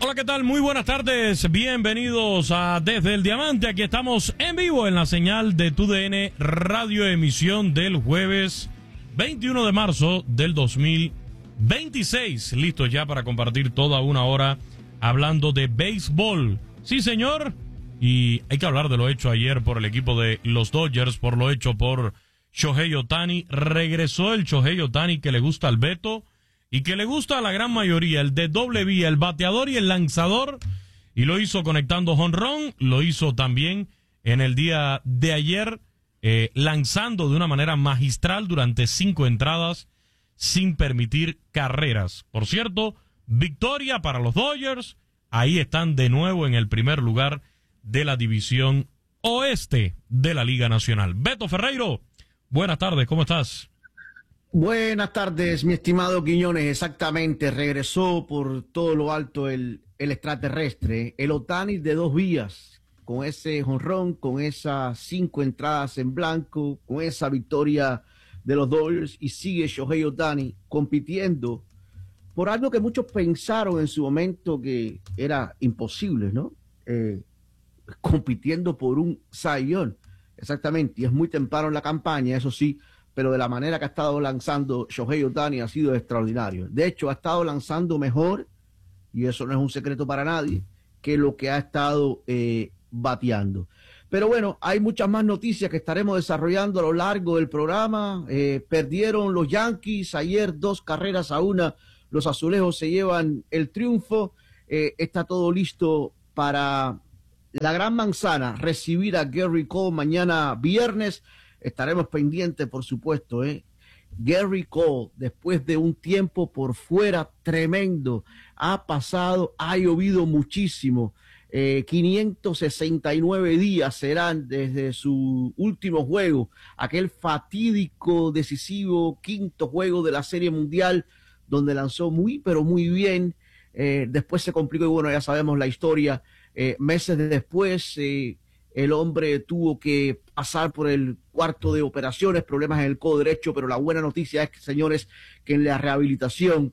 Hola, ¿qué tal? Muy buenas tardes. Bienvenidos a Desde el Diamante. Aquí estamos en vivo en la señal de TUDN Radio, emisión del jueves 21 de marzo del 2026. Listos ya para compartir toda una hora hablando de béisbol. Sí, señor. Y hay que hablar de lo hecho ayer por el equipo de los Dodgers, por lo hecho por Shohei Ohtani. Regresó el Shohei Ohtani que le gusta al Beto y que le gusta a la gran mayoría, el de doble vía, el bateador y el lanzador, y lo hizo conectando jonrón, lo hizo también en el día de ayer, lanzando de una manera magistral durante 5 entradas, sin permitir carreras. Por cierto, victoria para los Dodgers, ahí están de nuevo en el primer lugar de la división oeste de la Liga Nacional. Beto Ferreiro, buenas tardes, ¿cómo estás? Buenas tardes, mi estimado Quiñones. Exactamente, regresó por todo lo alto el extraterrestre, el Ohtani de 2 vías, con ese jonrón, con esas 5 entradas en blanco, con esa victoria de los Dodgers, y sigue Shohei Ohtani compitiendo por algo que muchos pensaron en su momento que era imposible, ¿no? Compitiendo por un Cy Young. Exactamente, y es muy temprano en la campaña, eso sí, pero de la manera que ha estado lanzando Shohei Ohtani ha sido extraordinario. De hecho, ha estado lanzando mejor, y eso no es un secreto para nadie, que lo que ha estado bateando. Pero bueno, hay muchas más noticias que estaremos desarrollando a lo largo del programa. Perdieron los Yankees ayer 2-1. Los azulejos se llevan el triunfo. Está todo listo para la Gran Manzana recibir a Gerrit Cole mañana viernes. Estaremos pendientes, por supuesto, Gerrit Cole, después de un tiempo por fuera tremendo, ha llovido muchísimo. 569 días serán desde su último juego, aquel fatídico, decisivo, 5º juego de la Serie Mundial, donde lanzó muy, pero muy bien. Después se complicó y bueno, ya sabemos la historia. Meses después, el hombre tuvo que pasar por el cuarto de operaciones, problemas en el codo derecho, pero la buena noticia es que, señores, que en la rehabilitación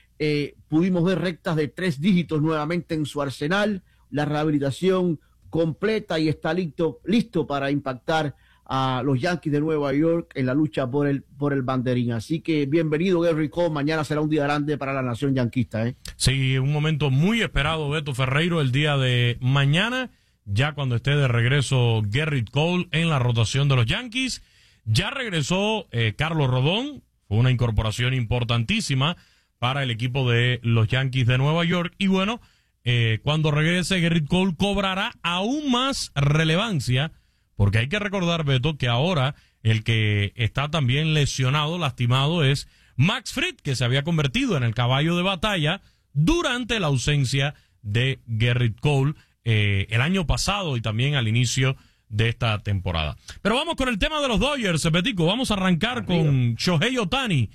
pudimos ver rectas de 3 dígitos nuevamente en su arsenal. La rehabilitación completa y está listo para impactar a los Yankees de Nueva York en la lucha por el banderín. Así que bienvenido, Gerrit Cole. Mañana será un día grande para la nación yanquista. Sí, un momento muy esperado, Beto Ferreiro, el día de mañana, ya cuando esté de regreso Gerrit Cole en la rotación de los Yankees. Ya regresó Carlos Rodón, fue una incorporación importantísima para el equipo de los Yankees de Nueva York. Y bueno, cuando regrese Gerrit Cole cobrará aún más relevancia, porque hay que recordar, Beto, que ahora el que está también lesionado, lastimado, es Max Fried, que se había convertido en el caballo de batalla durante la ausencia de Gerrit Cole el año pasado y también al inicio de esta temporada. Pero vamos con el tema de los Dodgers, Betico. Vamos a arrancar con Shohei Ohtani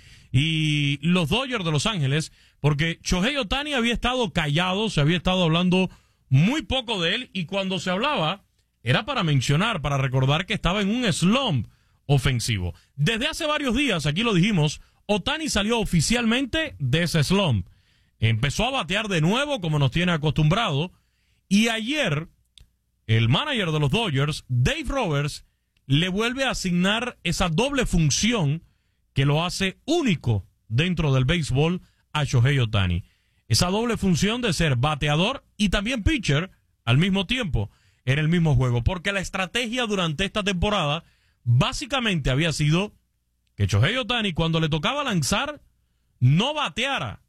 y los Dodgers de Los Ángeles, porque Shohei Ohtani había estado callado, se había estado hablando muy poco de él, y cuando se hablaba era para mencionar, para recordar que estaba en un slump ofensivo. Desde hace varios días, aquí lo dijimos, Ohtani salió oficialmente de ese slump. Empezó a batear de nuevo como nos tiene acostumbrado, y ayer el manager de los Dodgers, Dave Roberts, le vuelve a asignar esa doble función que lo hace único dentro del béisbol a Shohei Ohtani. Esa doble función de ser bateador y también pitcher al mismo tiempo en el mismo juego, porque la estrategia durante esta temporada básicamente había sido que Shohei Ohtani, cuando le tocaba lanzar, no bateara,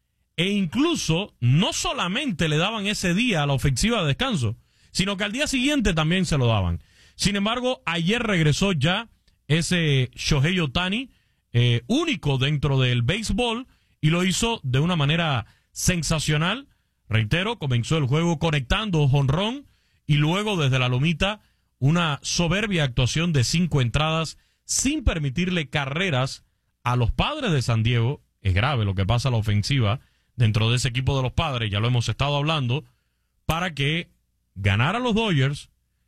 e incluso no solamente le daban ese día a la ofensiva de descanso, sino que al día siguiente también se lo daban. Sin embargo, ayer regresó ya ese Shohei Ohtani único dentro del béisbol, y lo hizo de una manera sensacional. Reitero, comenzó el juego conectando jonrón, y luego desde la lomita una soberbia actuación de 5 entradas sin permitirle carreras a los Padres de San Diego. Es grave lo que pasa a la ofensiva dentro de ese equipo de los Padres, ya lo hemos estado hablando, para que ganara a los Dodgers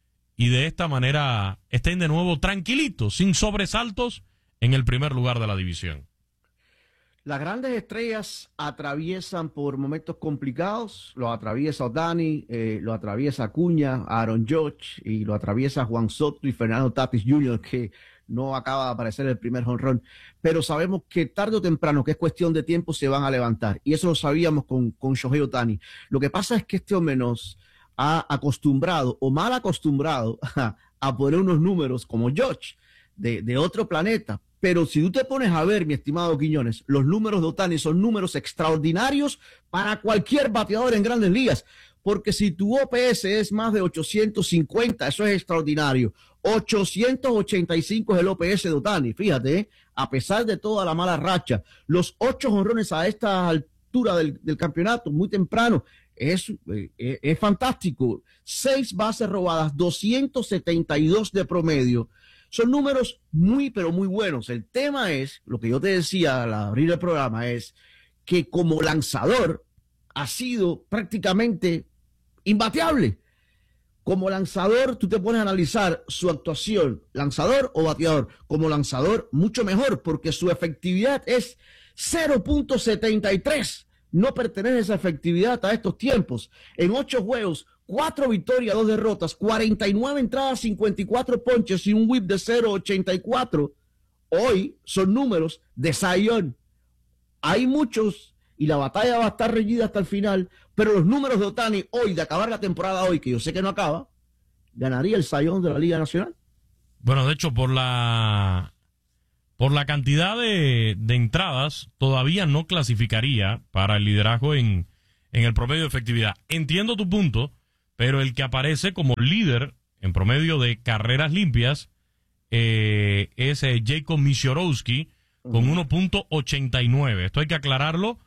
y de esta manera estén de nuevo tranquilitos, sin sobresaltos, en el primer lugar de la división. Las grandes estrellas atraviesan por momentos complicados, lo atraviesa Ohtani, lo atraviesa Acuña, Aaron Judge y lo atraviesa Juan Soto y Fernando Tatis Jr., que no acaba de aparecer el primer jonrón, pero sabemos que tarde o temprano, que es cuestión de tiempo, se van a levantar, y eso lo sabíamos con Shohei Ohtani. Lo que pasa es que este hombre nos ha acostumbrado, o mal acostumbrado, a poner unos números como Judge, de otro planeta. Pero si tú te pones a ver, mi estimado Quiñones, los números de Ohtani son números extraordinarios para cualquier bateador en Grandes Ligas. Porque si tu OPS es más de 850, eso es extraordinario. 885 es el OPS de Ohtani, fíjate, a pesar de toda la mala racha. Los 8 jonrones a esta altura del campeonato, muy temprano, es fantástico. 6 bases robadas, 272 de promedio. Son números muy, pero muy buenos. El tema es, lo que yo te decía al abrir el programa, es que como lanzador ha sido prácticamente imbateable. Como lanzador, tú te pones a analizar su actuación, lanzador o bateador. Como lanzador, mucho mejor, porque su efectividad es 0.73. No pertenece esa efectividad a estos tiempos. En 8 juegos, 4 victorias, 2 derrotas, 49 entradas, 54 ponches y un whip de 0.84. Hoy son números de Cy Young. Hay muchos y la batalla va a estar reñida hasta el final, pero los números de Ohtani hoy, de acabar la temporada hoy, que yo sé que no acaba, ganaría el Cy Young de la Liga Nacional. Bueno, de hecho, por la cantidad de entradas, todavía no clasificaría para el liderazgo en el promedio de efectividad. Entiendo tu punto, pero el que aparece como líder en promedio de carreras limpias es Jacob Misiorowski con 1.89. Esto hay que aclararlo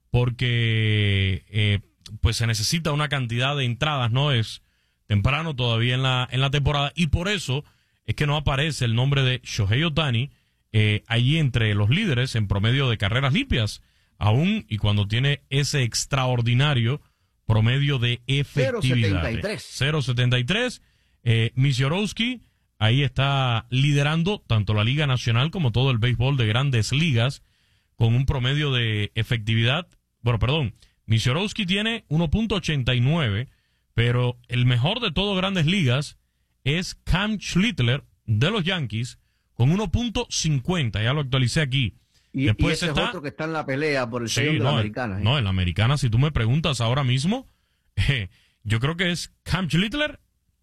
porque pues se necesita una cantidad de entradas, no es temprano todavía en la temporada, y por eso es que no aparece el nombre de Shohei Ohtani allí entre los líderes en promedio de carreras limpias, aún y cuando tiene ese extraordinario promedio de efectividad. 0.73. Misiorowski ahí está liderando tanto la Liga Nacional como todo el béisbol de Grandes Ligas con un promedio de efectividad. Bueno, perdón, Misiorowski tiene 1.89, pero el mejor de todo Grandes Ligas es Cam Schlittler de los Yankees con 1.50. Ya lo actualicé aquí. Y ese es otro que está en la pelea por el sello de la Americana. No, en la Americana, si tú me preguntas ahora mismo, yo creo que es Cam Schlittler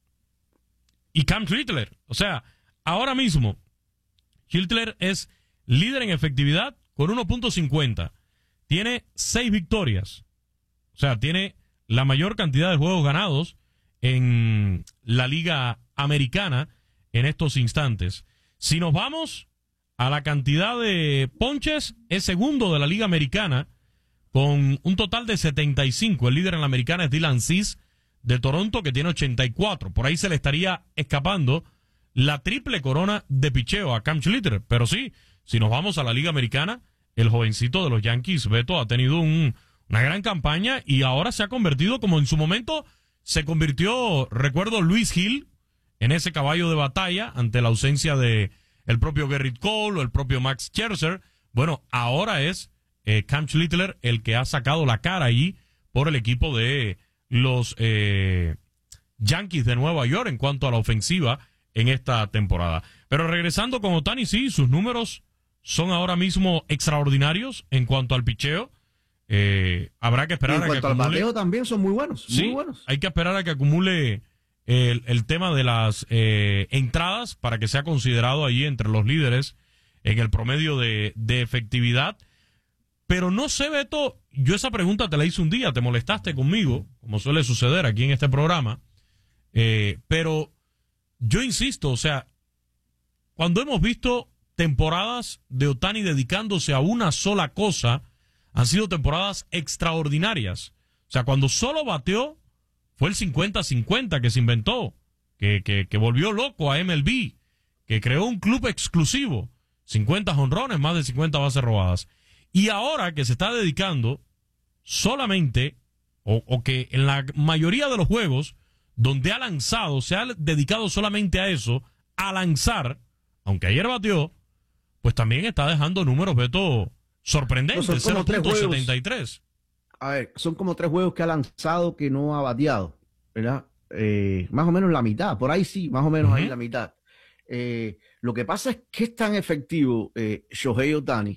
y Cam Schlittler. O sea, ahora mismo, Schlittler es líder en efectividad con 1.50. Tiene 6 victorias. O sea, tiene la mayor cantidad de juegos ganados en la Liga Americana en estos instantes. Si nos vamos a la cantidad de ponches, es segundo de la Liga Americana con un total de 75. El líder en la Americana es Dylan Cease de Toronto, que tiene 84. Por ahí se le estaría escapando la triple corona de picheo a Cam Schlittler. Pero sí, si nos vamos a la Liga Americana, el jovencito de los Yankees, Beto, ha tenido una gran campaña y ahora se ha convertido, como en su momento se convirtió, recuerdo, Luis Gil, en ese caballo de batalla ante la ausencia de el propio Gerrit Cole o el propio Max Scherzer. Bueno, ahora es Cam Schlittler el que ha sacado la cara ahí por el equipo de los Yankees de Nueva York en cuanto a la ofensiva en esta temporada. Pero regresando con Ohtani, sí, sus números son ahora mismo extraordinarios en cuanto al picheo. Habrá que esperar a que acumule. En cuanto al bateo también son muy buenos, sí, muy buenos. Hay que esperar a que acumule el tema de las entradas para que sea considerado ahí entre los líderes en el promedio de efectividad. Pero no sé, Beto, yo esa pregunta te la hice un día, te molestaste conmigo, como suele suceder aquí en este programa, pero yo insisto, o sea, cuando hemos visto temporadas de Ohtani dedicándose a una sola cosa, han sido temporadas extraordinarias. O sea, cuando solo bateó, fue el 50-50 que se inventó, que volvió loco a MLB, que creó un club exclusivo, 50 jonrones, más de 50 bases robadas. Y ahora que se está dedicando solamente, o que en la mayoría de los juegos donde ha lanzado, se ha dedicado solamente a eso, a lanzar, aunque ayer batió, pues también está dejando números, Beto, Sorprendente, No, son como 0.73. A ver, son como 3 juegos que ha lanzado que no ha bateado, ¿verdad? Más o menos la mitad, por ahí sí, más o menos ahí la mitad. Lo que pasa es que es tan efectivo Shohei Ohtani,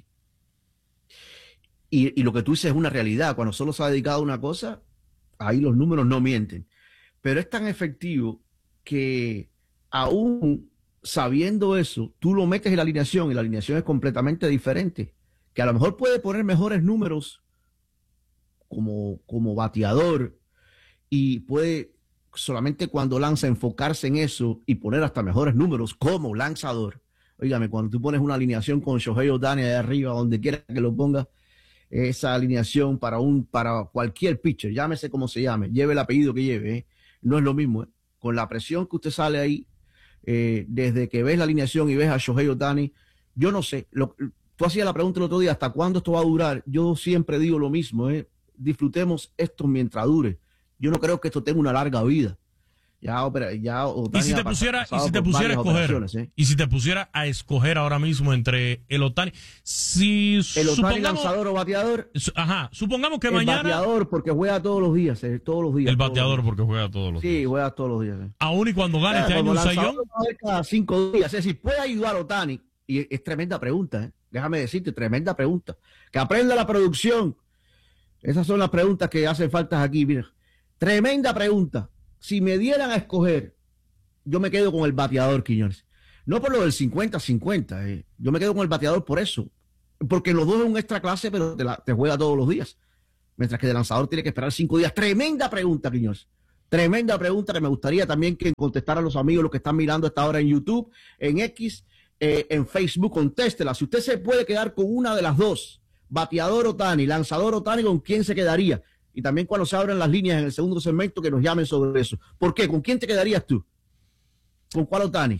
y lo que tú dices es una realidad. Cuando solo se ha dedicado a una cosa, ahí los números no mienten. Pero es tan efectivo que aún sabiendo eso, tú lo metes en la alineación y la alineación es completamente diferente. Que a lo mejor puede poner mejores números como bateador y puede solamente cuando lanza enfocarse en eso y poner hasta mejores números como lanzador. Óigame, cuando tú pones una alineación con Shohei Ohtani de arriba, donde quiera que lo pongas, esa alineación para cualquier pitcher, llámese como se llame, lleve el apellido que lleve, no es lo mismo. Con la presión que usted sale ahí, desde que ves la alineación y ves a Shohei Ohtani, yo no sé, tú hacías la pregunta el otro día, ¿hasta cuándo esto va a durar? Yo siempre digo lo mismo, disfrutemos esto mientras dure. Yo no creo que esto tenga una larga vida. Y si te pusiera a escoger, y si te pusiera a escoger ahora mismo entre el Ohtani, el Ohtani lanzador o bateador, supongamos que mañana. El bateador porque juega todos los días, El bateador porque juega todos los días. Sí, juega todos los días. Aún y cuando gane este año un sayón. Cada 5 días, es decir, puede ayudar a Ohtani, y es tremenda pregunta, déjame decirte, tremenda pregunta. Que aprenda la producción. Esas son las preguntas que hacen falta aquí, mira. Tremenda pregunta. Si me dieran a escoger, yo me quedo con el bateador, Quiñones. No por lo del 50-50. Yo me quedo con el bateador por eso. Porque los dos es un extra clase, pero te juega todos los días. Mientras que el lanzador tiene que esperar 5 días. Tremenda pregunta, Quiñones. Tremenda pregunta que me gustaría también que contestaran los amigos, los que están mirando esta hora en YouTube, en X, en Facebook. Contéstela. Si usted se puede quedar con una de las dos, bateador Ohtani, lanzador Ohtani, ¿con quién se quedaría? Y también cuando se abren las líneas en el segundo segmento, que nos llamen sobre eso. ¿Por qué? ¿Con quién te quedarías tú? ¿Con cuál Ohtani?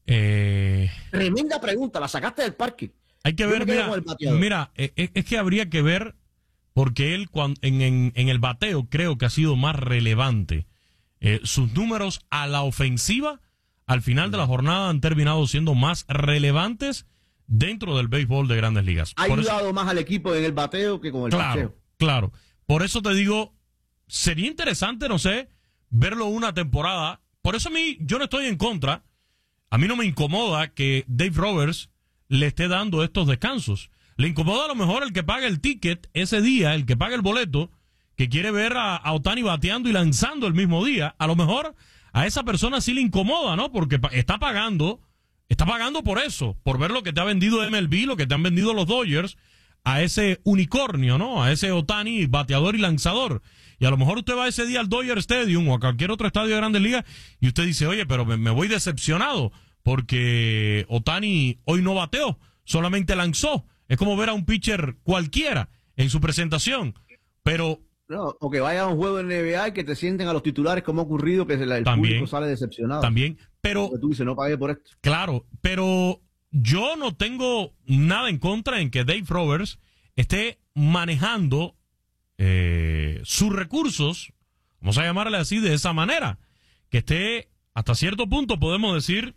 Tremenda pregunta, la sacaste del parque. Hay que ver, mira, es que habría que ver, porque él en el bateo creo que ha sido más relevante. Sus números a la ofensiva, al final de la jornada, han terminado siendo más relevantes dentro del béisbol de Grandes Ligas. Ha ayudado más al equipo en el bateo que con el bateo. Claro. Por eso te digo, sería interesante, no sé, verlo una temporada. Por eso yo no estoy en contra. A mí no me incomoda que Dave Roberts le esté dando estos descansos. Le incomoda a lo mejor el que paga el ticket ese día, el que paga el boleto, que quiere ver a Ohtani bateando y lanzando el mismo día. A lo mejor a esa persona sí le incomoda, ¿no? Porque está pagando por eso, por ver lo que te ha vendido MLB, lo que te han vendido los Dodgers, a ese unicornio, ¿no? A ese Ohtani, bateador y lanzador. Y a lo mejor usted va ese día al Dodger Stadium o a cualquier otro estadio de Grandes Ligas y usted dice, oye, pero me voy decepcionado porque Ohtani hoy no bateó, solamente lanzó. Es como ver a un pitcher cualquiera en su presentación. Pero... No, o que vaya a un juego de NBA y que te sienten a los titulares como ha ocurrido, que el público sale decepcionado. También, pero... Porque tú dices, no pagué por esto. Claro, pero... Yo no tengo nada en contra en que Dave Roberts esté manejando sus recursos, vamos a llamarle así, de esa manera, que esté, hasta cierto punto, podemos decir,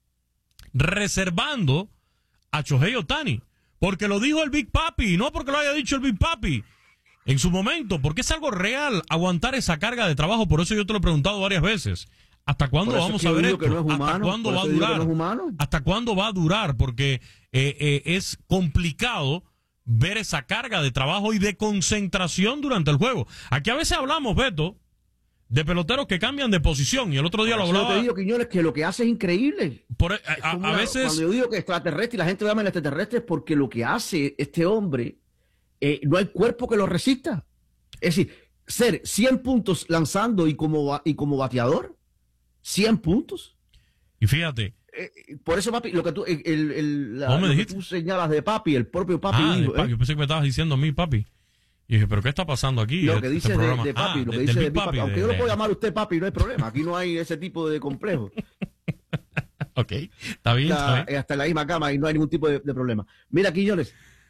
reservando a Shohei Ohtani, porque lo dijo el Big Papi, no porque lo haya dicho el Big Papi en su momento, porque es algo real aguantar esa carga de trabajo. Por eso yo te lo he preguntado varias veces. ¿Hasta cuándo vamos a ver esto? ¿Hasta cuándo va a durar? ¿Hasta cuándo va a durar? Porque es complicado ver esa carga de trabajo y de concentración durante el juego. Aquí a veces hablamos, Beto, de peloteros que cambian de posición. Y el otro día lo hablaba. Yo te digo, Quiñones, que lo que hace es increíble. A veces... Cuando yo digo que extraterrestre y la gente lo llama el extraterrestre, es porque lo que hace este hombre, no hay cuerpo que lo resista. Es decir, ser 100 puntos lanzando y como bateador. 100 puntos. Y fíjate. Por eso, Papi, lo que tú señalas de Papi, el propio Papi dijo. Yo pensé que me estabas diciendo a mí, Papi. Y dije, ¿pero qué está pasando aquí? Lo que dice de Papi, lo que dice de Papi. Aunque yo lo puedo llamar a usted Papi, no hay problema. Aquí no hay ese tipo de complejo. Ok, está bien. Hasta en la misma cama y no hay ningún tipo de problema. Mira, Quiñones,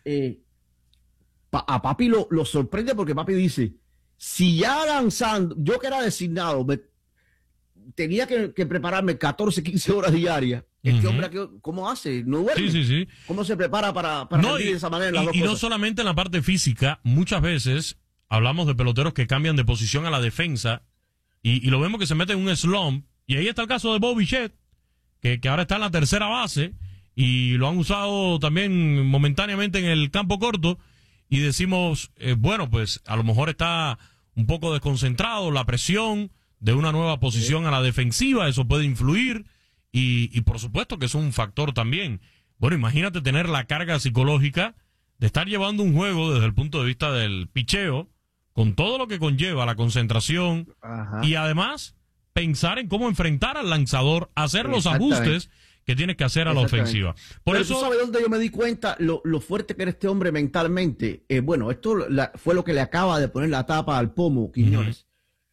a Papi lo sorprende porque Papi dice, si ya lanzando, yo que era designado, tenía que prepararme 14, 15 horas diarias Este hombre, ¿cómo hace? ¿No duerme? Sí. ¿Cómo se prepara para rendir de esa manera en las dos cosas? Y no solamente en la parte física, muchas veces hablamos de peloteros que cambian de posición a la defensa y lo vemos que se mete en un slump. Y ahí está el caso de Bo Bichette, que ahora está en la tercera base y lo han usado también momentáneamente en el campo corto. Y decimos, bueno, pues a lo mejor está un poco desconcentrado, la presión de una nueva posición a la defensiva, eso puede influir. Y por supuesto que es un factor también. Bueno, imagínate tener la carga psicológica de estar llevando un juego desde el punto de vista del picheo, con todo lo que conlleva la concentración, y además pensar en cómo enfrentar al lanzador, hacer los ajustes que tienes que hacer a la ofensiva. Por eso, ¿tú sabes dónde yo me di cuenta lo fuerte que era este hombre mentalmente? Bueno, esto fue lo que le acaba de poner la tapa al pomo, Quiñones.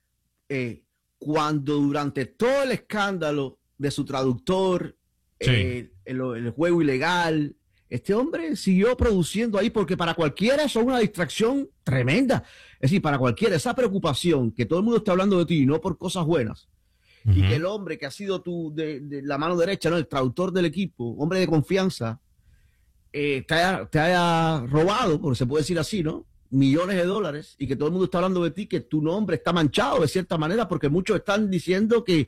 Cuando durante todo el escándalo de su traductor, el juego ilegal, este hombre siguió produciendo ahí, porque para cualquiera eso es una distracción tremenda. Es decir, para cualquiera, esa preocupación que todo el mundo está hablando de ti, no por cosas buenas, y que el hombre que ha sido de la mano derecha, ¿no?, el traductor del equipo, hombre de confianza, te haya robado, porque se puede decir así, ¿no?, millones de dólares, y que todo el mundo está hablando de ti, que tu nombre está manchado de cierta manera, porque muchos están diciendo que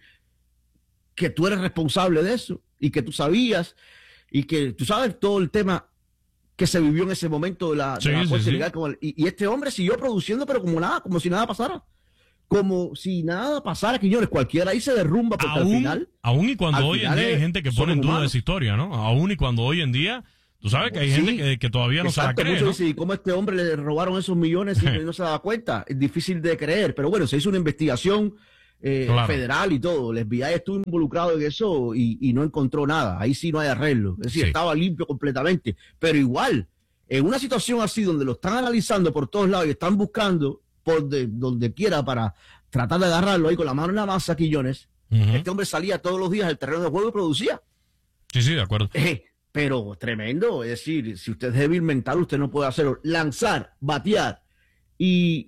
tú eres responsable de eso, y que tú sabías, y que tú sabes todo el tema que se vivió en ese momento de la fuerza ilegal. Y este hombre siguió produciendo, pero como si nada pasara. Como si nada pasara, Quiñones. Cualquiera ahí se derrumba, porque al final... Aún y cuando hoy en día hay gente que pone en duda esa historia, ¿no? Aún y cuando hoy en día... Tú sabes que hay gente que todavía no se la cree, ¿no? Dicen, ¿cómo a este hombre le robaron esos millones y no se da cuenta? Es difícil de creer, pero bueno, se hizo una investigación federal y todo. El FBI estuvo involucrado en eso y no encontró nada. Ahí sí no hay arreglo. Es decir, estaba limpio completamente. Pero igual, en una situación así donde lo están analizando por todos lados y están buscando por donde quiera para tratar de agarrarlo ahí con la mano en la masa, Quiñones, este hombre salía todos los días al terreno de juego y producía. Sí, de acuerdo. Pero tremendo, es decir, si usted es débil mental, usted no puede hacerlo. Lanzar, batear y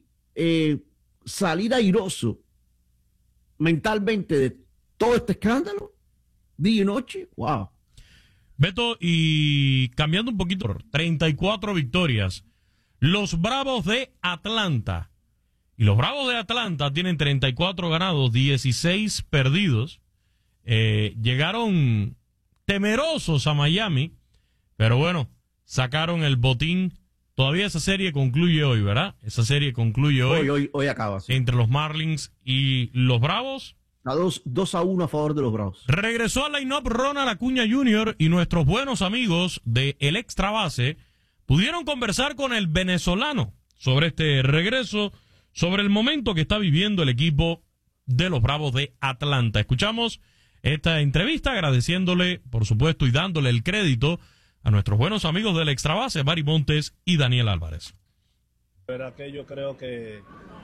salir airoso mentalmente de todo este escándalo, día y noche, wow. Beto, y cambiando un poquito, 34 victorias. Los Bravos de Atlanta. Y los Bravos de Atlanta tienen 34 ganados, 16 perdidos. Llegaron temerosos a Miami, pero bueno, sacaron el botín. Todavía esa serie concluye hoy, ¿verdad? Esa serie concluye hoy. Hoy acaba, sí. Entre los Marlins y los Bravos. A 2-1 a favor de los Bravos. Regresó al line-up Ronald Acuña Jr. y nuestros buenos amigos de El Extra Base pudieron conversar con el venezolano sobre este regreso, sobre el momento que está viviendo el equipo de los Bravos de Atlanta. Escuchamos esta entrevista agradeciéndole, por supuesto, y dándole el crédito a nuestros buenos amigos del Extra Base, Barry Montes y Daniel Álvarez. La verdad que yo creo que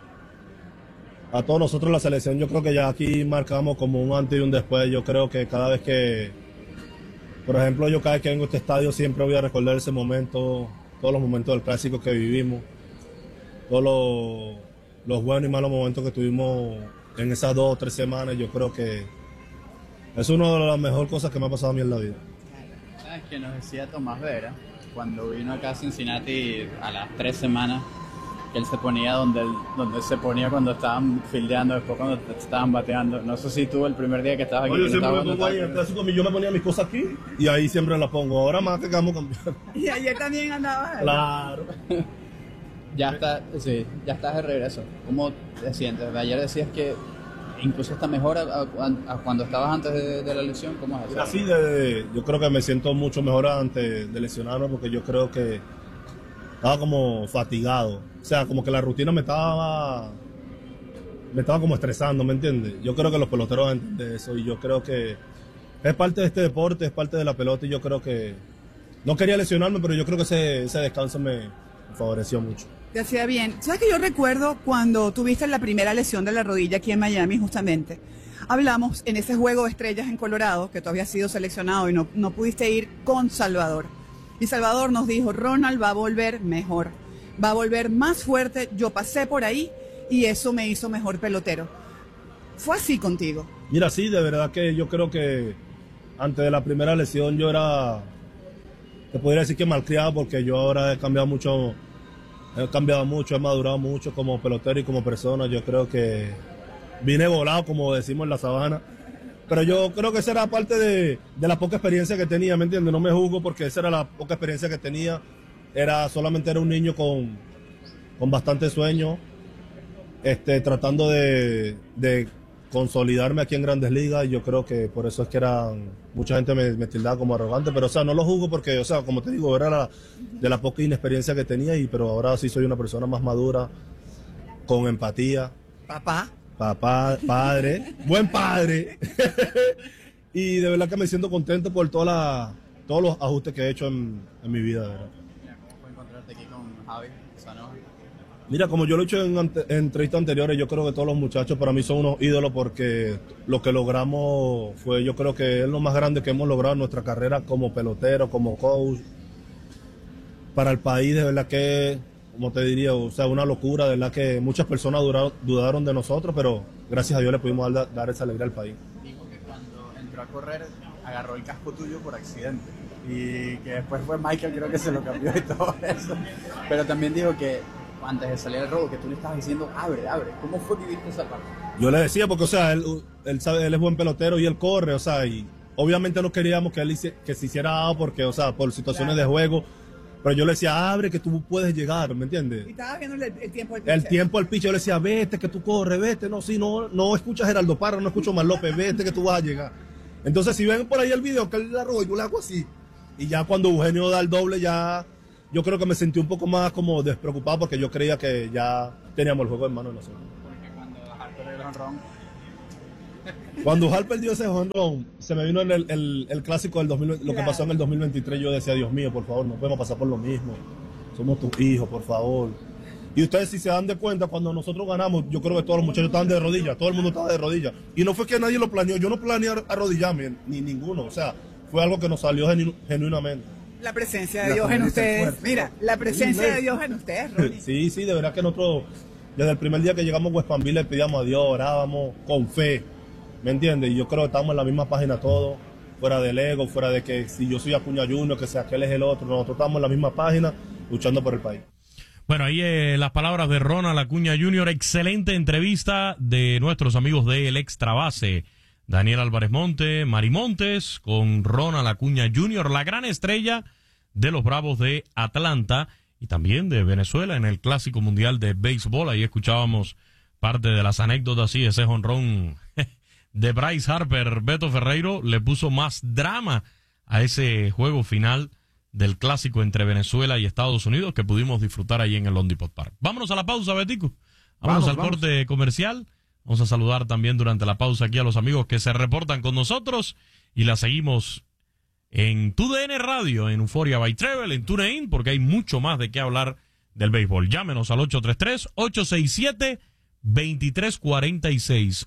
a todos nosotros la selección, yo creo que ya aquí marcamos como un antes y un después. Yo creo que cada vez que, por ejemplo, yo cada vez que vengo a este estadio siempre voy a recordar ese momento, todos los momentos del clásico que vivimos, todos los buenos y malos momentos que tuvimos en esas 2 o 3 semanas. Yo creo que es una de las mejores cosas que me ha pasado a mí en la vida. ¿Sabes qué nos decía Tomás Vera cuando vino acá a Cincinnati a las 3 semanas? Que él se ponía donde se ponía cuando estaban fildeando, después cuando estaban bateando. No sé si tú el primer día que estabas aquí... Yo siempre me pongo ahí en el clásico, yo me ponía mis cosas aquí y ahí siempre las pongo. Ahora más que vamos cambiando. Y ayer también andabas. Claro. Ya estás de regreso. ¿Cómo te sientes? Ayer decías que incluso está mejor a cuando estabas antes de la lesión. ¿Cómo es eso? Así yo creo que me siento mucho mejor antes de lesionarme, porque yo creo que estaba como fatigado. O sea, como que la rutina me estaba como estresando, ¿me entiendes? Yo creo que los peloteros entienden eso, y yo creo que es parte de este deporte, es parte de la pelota, y yo creo que no quería lesionarme, pero yo creo que ese descanso me favoreció mucho. Te hacía bien. ¿Sabes que yo recuerdo cuando tuviste la primera lesión de la rodilla aquí en Miami, justamente? Hablamos en ese juego de estrellas en Colorado, que tú habías sido seleccionado y no pudiste ir con Salvador. Y Salvador nos dijo, Ronald va a volver mejor, va a volver más fuerte. Yo pasé por ahí y eso me hizo mejor pelotero. ¿Fue así contigo? Mira, sí, de verdad que yo creo que antes de la primera lesión yo era, te podría decir que malcriado, porque yo ahora he cambiado mucho, he madurado mucho como pelotero y como persona. Yo creo que vine volado, como decimos en la sabana. Pero yo creo que esa era parte de la poca experiencia que tenía, ¿me entiendes? No me juzgo porque esa era la poca experiencia que tenía. Solamente era un niño con bastante sueño, tratando de consolidarme aquí en Grandes Ligas. Y yo creo que por eso es que mucha gente me tildaba como arrogante, pero o sea, no lo juzgo porque, o sea, como te digo, era de la poca inexperiencia que tenía, pero ahora sí soy una persona más madura, con empatía. Papá, padre, buen padre. Y de verdad que me siento contento por todos los ajustes que he hecho en mi vida, de verdad. ¿Cómo encontrarte aquí con Javi Sanoja? Mira, como yo lo he hecho en entrevistas anteriores, yo creo que todos los muchachos para mí son unos ídolos, porque lo que logramos yo creo que es lo más grande que hemos logrado en nuestra carrera como pelotero, como coach. Para el país, de verdad que, como te diría, o sea, una locura, de verdad que muchas personas dudaron de nosotros, pero gracias a Dios le pudimos dar esa alegría al país. Dijo que cuando entró a correr agarró el casco tuyo por accidente y que después fue Michael, creo que se lo cambió y todo eso, pero también dijo que antes de salir al robo, que tú le estabas diciendo abre, ¿cómo fue que viste esa parte? Yo le decía, porque o sea, él sabe, él es buen pelotero y él corre, o sea, y obviamente no queríamos que se hiciera out porque, o sea, por situaciones de juego. Pero yo le decía, abre, que tú puedes llegar, ¿me entiendes? Y estaba viendo el tiempo del pitcher. El tiempo del pitcher, yo le decía, vete, que tú corres, vete. No escuchas a Geraldo Parra, no escucho a Mar López, vete, que tú vas a llegar. Entonces, si ven por ahí el video que él la robó, yo le hago así. Y ya cuando Eugenio da el doble, ya yo creo que me sentí un poco más como despreocupado, porque yo creía que ya teníamos el juego en manos nosotros. Porque cuando Harper el jonrón. Cuando Harper dio ese jonrón, se me vino el clásico del 2020, lo que pasó en el 2023. Yo decía, Dios mío, por favor, no podemos pasar por lo mismo. Somos tus hijos, por favor. Y ustedes, si se dan de cuenta, cuando nosotros ganamos, yo creo que todos los muchachos estaban de rodillas, todo el mundo estaba de rodillas. Y no fue que nadie lo planeó, yo no planeé arrodillarme, ni ninguno. O sea, fue algo que nos salió genuinamente. La presencia de Dios en ustedes. Mira, la presencia de Dios en ustedes, Ronnie. Sí, de verdad que nosotros, desde el primer día que llegamos a West Palm Beach, le pedíamos a Dios, orábamos con fe. ¿Me entiendes? Y yo creo que estamos en la misma página todos, fuera del ego, fuera de que si yo soy Acuña Junior, que sea aquel es el otro. Nosotros estamos en la misma página, luchando por el país. Bueno, ahí las palabras de Ronald Acuña Junior. Excelente entrevista de nuestros amigos del Extra Base. Daniel Álvarez Monte, Mari Montes, con Ronald Acuña Junior, la gran estrella de los Bravos de Atlanta y también de Venezuela en el Clásico Mundial de Béisbol. Ahí escuchábamos parte de las anécdotas y ese jonrón de Bryce Harper. Beto Ferreiro le puso más drama a ese juego final del clásico entre Venezuela y Estados Unidos que pudimos disfrutar ahí en el Lone Depot Park. Vámonos a la pausa, Betico. Vamos al corte comercial. Vamos a saludar también durante la pausa aquí a los amigos que se reportan con nosotros y la seguimos en TUDN Radio, en Euphoria by Travel, en TuneIn, porque hay mucho más de qué hablar del béisbol. Llámenos al 833-867-2346.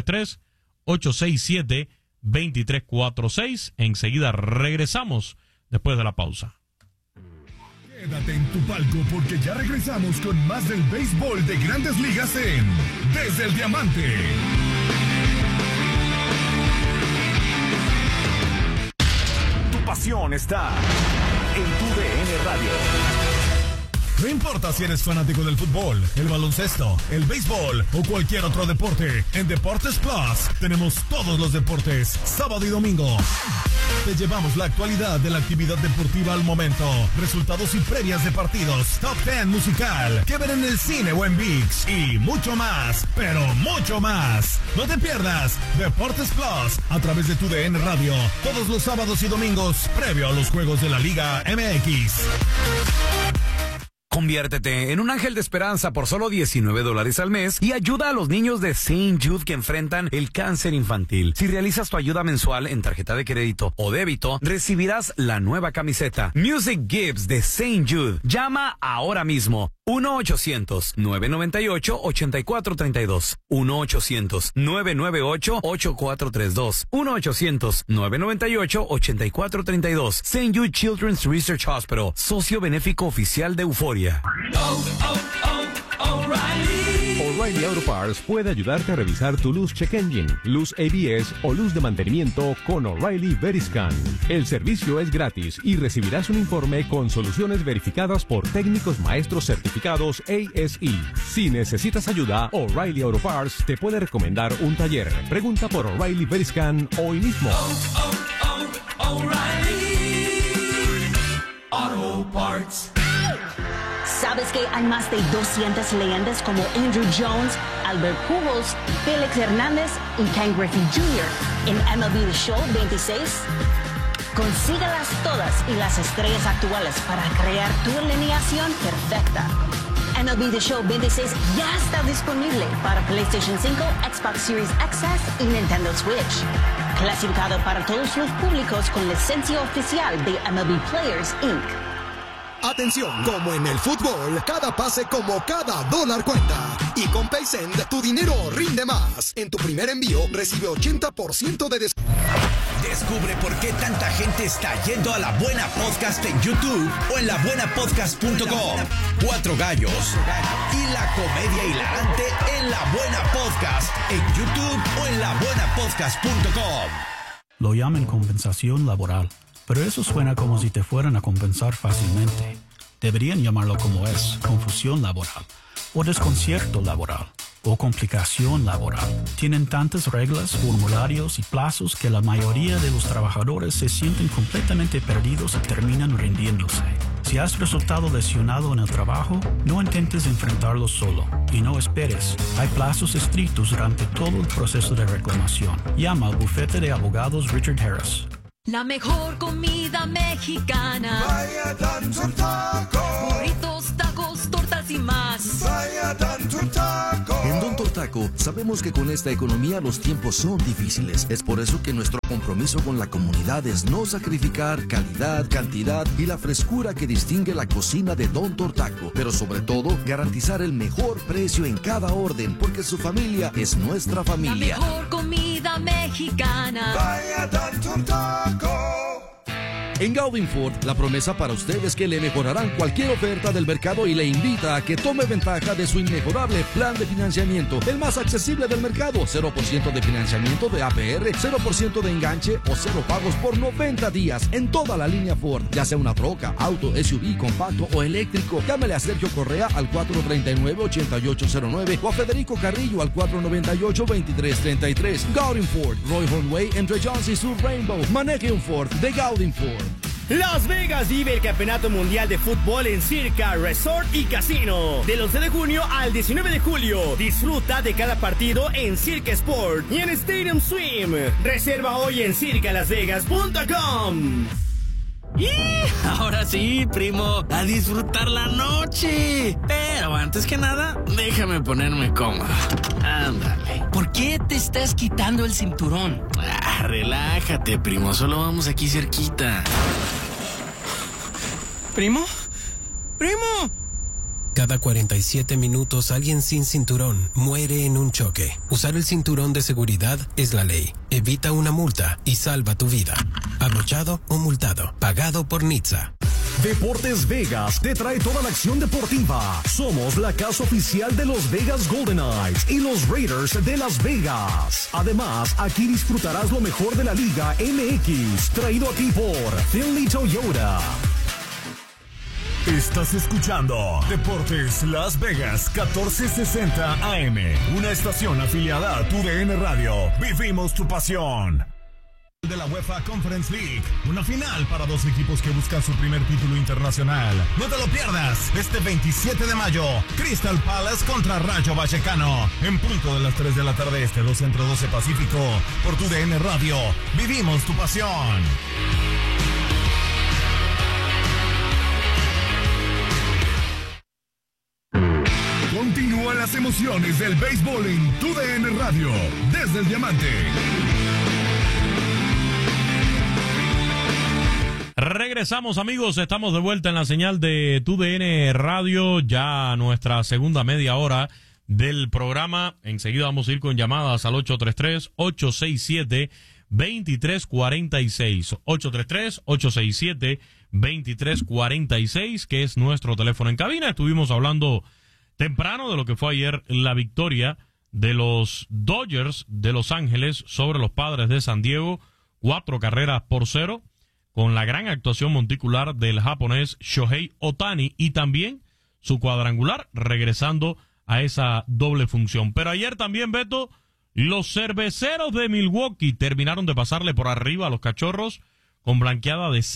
833-867-2346. Enseguida regresamos después de la pausa. Quédate en tu palco porque ya regresamos con más del béisbol de Grandes Ligas en Desde el Diamante. Tu pasión está en TUDN Radio. No importa si eres fanático del fútbol, el baloncesto, el béisbol o cualquier otro deporte, en Deportes Plus tenemos todos los deportes, sábado y domingo. Te llevamos la actualidad de la actividad deportiva al momento, resultados y previas de partidos, top 10 musical, que ver en el cine o en ViX y mucho más, pero mucho más. No te pierdas Deportes Plus a través de TUDN Radio, todos los sábados y domingos, previo a los juegos de la Liga MX. Conviértete en un ángel de esperanza por solo $19 al mes y ayuda a los niños de St. Jude que enfrentan el cáncer infantil. Si realizas tu ayuda mensual en tarjeta de crédito o débito, recibirás la nueva camiseta Music Gives de St. Jude. Llama ahora mismo. 1-800-998-8432. 1-800-998-8432. 1-800-998-8432. St. Jude Children's Research Hospital, socio benéfico oficial de Euphoria. O'Reilly O'Reilly Auto Parts puede ayudarte a revisar tu luz check engine, luz ABS o luz de mantenimiento con O'Reilly Veriscan. El servicio es gratis y recibirás un informe con soluciones verificadas por técnicos maestros certificados ASE. Si necesitas ayuda, O'Reilly Auto Parts te puede recomendar un taller. Pregunta por O'Reilly Veriscan hoy mismo. O'Reilly Auto Parts. ¿Sabes que hay más de 200 leyendas como Andrew Jones, Albert Pujols, Felix Hernández y Ken Griffey Jr. en MLB The Show 26? Consíguelas todas y las estrellas actuales para crear tu alineación perfecta. MLB The Show 26 ya está disponible para PlayStation 5, Xbox Series XS y Nintendo Switch. Clasificado para todos los públicos con licencia oficial de MLB Players Inc. Atención, como en el fútbol, cada pase como cada dólar cuenta. Y con PaySend, tu dinero rinde más. En tu primer envío, recibe 80% de descuento. Descubre por qué tanta gente está yendo a La Buena Podcast en YouTube o en labuenapodcast.com. Cuatro gallos y la comedia hilarante en La Buena Podcast en YouTube o en labuenapodcast.com. Lo llaman compensación laboral, pero eso suena como si te fueran a compensar fácilmente. Deberían llamarlo como es, confusión laboral, o desconcierto laboral, o complicación laboral. Tienen tantas reglas, formularios y plazos que la mayoría de los trabajadores se sienten completamente perdidos y terminan rindiéndose. Si has resultado lesionado en el trabajo, no intentes enfrentarlo solo y no esperes. Hay plazos estrictos durante todo el proceso de reclamación. Llama al bufete de abogados Richard Harris. La mejor comida mexicana. Vaya Tanto Taco. Burritos, tacos, tortas y más. Vaya Tanto Taco. En Don Tortaco sabemos que con esta economía los tiempos son difíciles. Es por eso que nuestro compromiso con la comunidad es no sacrificar calidad, cantidad y la frescura que distingue la cocina de Don Tortaco. Pero sobre todo, garantizar el mejor precio en cada orden, porque su familia es nuestra familia. La mejor comida mexicana. Vaya Tanto Taco. En Gaudin Ford, la promesa para usted es que le mejorarán cualquier oferta del mercado y le invita a que tome ventaja de su inmejorable plan de financiamiento, el más accesible del mercado. 0% de financiamiento de APR, 0% de enganche o 0 pagos por 90 días en toda la línea Ford, ya sea una troca, auto, SUV, compacto o eléctrico. Llámele a Sergio Correa al 439-8809 o a Federico Carrillo al 498-2333. Gaudin Ford, Roy Hornway entre Jones y Sur Rainbow. Maneje un Ford de Gaudin Ford. Las Vegas vive el Campeonato Mundial de Fútbol en Circa Resort y Casino. Del 11 de junio al 19 de julio. Disfruta de cada partido en Circa Sport y en Stadium Swim. Reserva hoy en circalasvegas.com. Y ahora sí, primo, a disfrutar la noche. Pero antes que nada, déjame ponerme cómodo. Ándale. ¿Por qué te estás quitando el cinturón? Relájate, primo, solo vamos aquí cerquita. ¿Primo? ¡Primo! Cada 47 minutos alguien sin cinturón muere en un choque. Usar el cinturón de seguridad es la ley. Evita una multa y salva tu vida. Abrochado o multado. Pagado por NHTSA. Deportes Vegas te trae toda la acción deportiva. Somos la casa oficial de los Vegas Golden Knights y los Raiders de Las Vegas. Además, aquí disfrutarás lo mejor de la Liga MX, traído a ti por Finley Toyota. Estás escuchando Deportes Las Vegas 1460 AM, una estación afiliada a TUDN Radio. Vivimos tu pasión. De la UEFA Conference League, una final para dos equipos que buscan su primer título internacional. No te lo pierdas, este 27 de mayo, Crystal Palace contra Rayo Vallecano, en punto de las 3 de la tarde este, 2 Centro, 12 Pacífico, por TUDN Radio. Vivimos tu pasión. Continúan las emociones del béisbol en TUDN Radio, desde el Diamante. Regresamos, amigos, estamos de vuelta en la señal de TUDN Radio, ya nuestra segunda media hora del programa. Enseguida vamos a ir con llamadas al 833-867-2346, 833-867-2346, que es nuestro teléfono en cabina. Estuvimos hablando temprano de lo que fue ayer la victoria de los Dodgers de Los Ángeles sobre los Padres de San Diego, 4-0, con la gran actuación monticular del japonés Shohei Ohtani y también su cuadrangular, regresando a esa doble función. Pero ayer también, Beto, los Cerveceros de Milwaukee terminaron de pasarle por arriba a los Cachorros con blanqueada de